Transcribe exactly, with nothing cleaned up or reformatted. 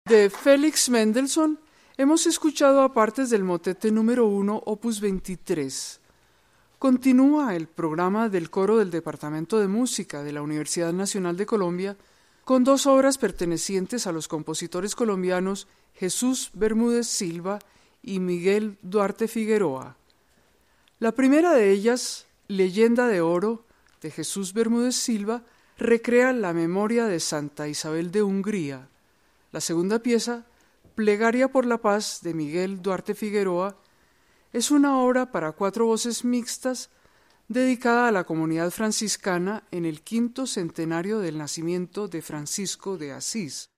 De Félix Mendelssohn hemos escuchado a partes del motete número uno, opus veintitrés. Continúa el programa del coro del Departamento de Música de la Universidad Nacional de Colombia con dos obras pertenecientes a los compositores colombianos Jesús Bermúdez Silva y Miguel Duarte Figueroa. La primera de ellas, Leyenda de Oro, de Jesús Bermúdez Silva, recrea la memoria de Santa Isabel de Hungría. La segunda pieza, Plegaria por la Paz, de Miguel Duarte Figueroa, es una obra para cuatro voces mixtas dedicada a la comunidad franciscana en el quinto centenario del nacimiento de Francisco de Asís.